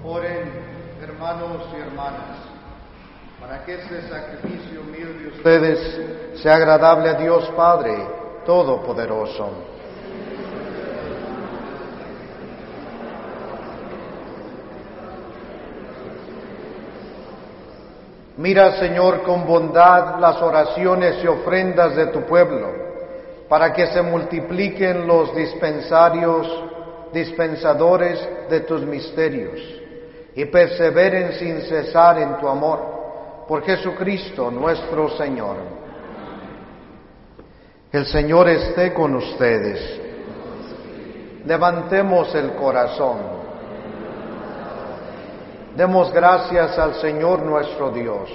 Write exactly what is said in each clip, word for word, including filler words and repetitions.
Oren, hermanos y hermanas, para que este sacrificio mío de ustedes sea agradable a Dios Padre Todopoderoso. Mira, Señor, con bondad las oraciones y ofrendas de tu pueblo, para que se multipliquen los dispensarios, dispensadores de tus misterios, y perseveren sin cesar en tu amor, por Jesucristo nuestro Señor. El Señor esté con ustedes. Levantemos el corazón. Demos gracias al Señor nuestro Dios.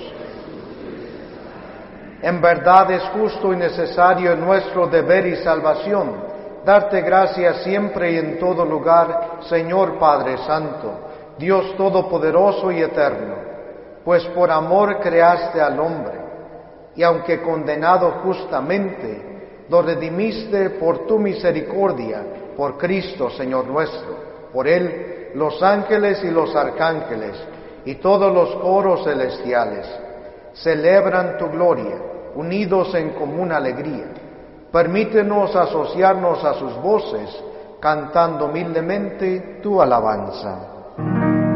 En verdad es justo y necesario en nuestro deber y salvación darte gracias siempre y en todo lugar, Señor Padre Santo, Dios Todopoderoso y Eterno, pues por amor creaste al hombre, y aunque condenado justamente, lo redimiste por tu misericordia, por Cristo, Señor nuestro. Por Él, los ángeles y los arcángeles, y todos los coros celestiales, celebran tu gloria, unidos en común alegría. Permítenos asociarnos a sus voces, cantando humildemente tu alabanza.